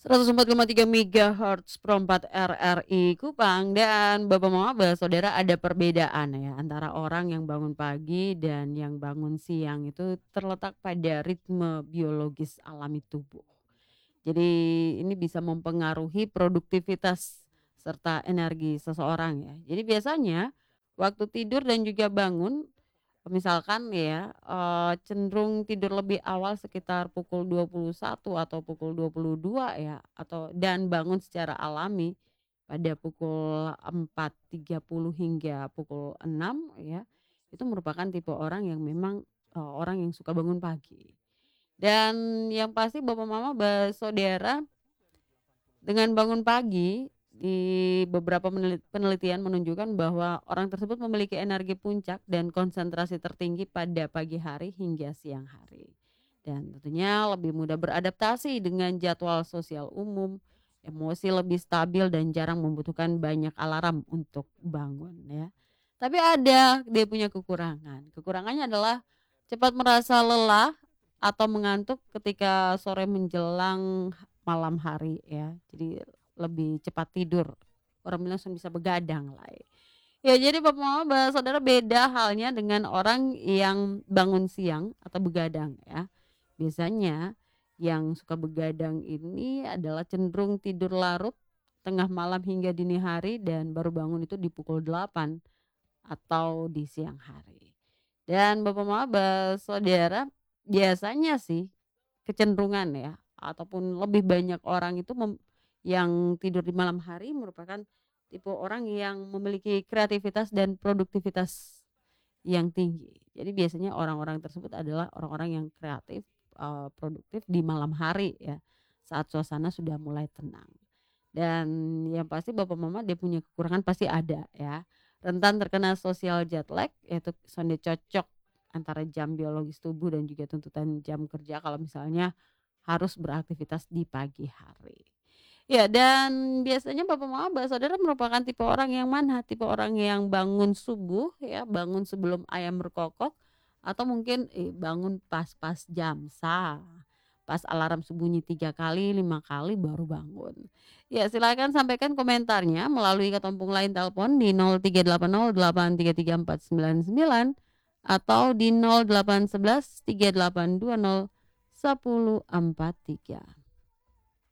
104,3 MHz Pro 4 RRI Kupang dan Bapak Mama Saudara ada perbedaan ya antara orang yang bangun pagi dan yang bangun siang itu terletak pada ritme biologis alami tubuh. Jadi ini bisa mempengaruhi produktivitas serta energi seseorang ya. Jadi biasanya waktu tidur dan juga bangun misalkan ya, cenderung tidur lebih awal sekitar pukul 21 atau pukul 22 ya, atau dan bangun secara alami pada pukul 4.30 hingga pukul 6 ya, itu merupakan tipe orang yang memang, orang yang suka bangun pagi. Dan yang pasti Bapak Mama Saudara dengan bangun pagi, di beberapa penelitian menunjukkan bahwa orang tersebut memiliki energi puncak dan konsentrasi tertinggi pada pagi hari hingga siang hari. Dan tentunya lebih mudah beradaptasi dengan jadwal sosial umum, emosi lebih stabil dan jarang membutuhkan banyak alarm untuk bangun ya. Tapi ada dia punya kekurangan. Kekurangannya adalah cepat merasa lelah atau mengantuk ketika sore menjelang malam hari ya. Jadi lebih cepat tidur. Orang bilang langsung bisa begadang lah ya. Ya jadi Bapak Mama Saudara beda halnya dengan orang yang bangun siang atau begadang ya. Biasanya yang suka begadang ini adalah cenderung tidur larut tengah malam hingga dini hari dan baru bangun itu di pukul 8 atau di siang hari. Dan Bapak Mama Saudara biasanya sih kecenderungan ya ataupun lebih banyak orang itu yang tidur di malam hari merupakan tipe orang yang memiliki kreativitas dan produktivitas yang tinggi. Jadi biasanya orang-orang tersebut adalah orang-orang yang kreatif, produktif di malam hari ya, saat suasana sudah mulai tenang. Dan yang pasti Bapak Mama dia punya kekurangan pasti ada ya. Rentan terkena social jet lag yaitu sonde cocok antara jam biologis tubuh dan juga tuntutan jam kerja kalau misalnya harus beraktivitas di pagi hari. Ya dan biasanya Bapak Mama Saudara merupakan tipe orang yang mana? Tipe orang yang bangun subuh ya, bangun sebelum ayam berkokok atau mungkin, bangun pas-pas jam sah, pas alarm bunyi 3 kali, 5 kali baru bangun. Ya silakan sampaikan komentarnya melalui ketompung line telepon di 0380833499 atau di 0811 3820 1043.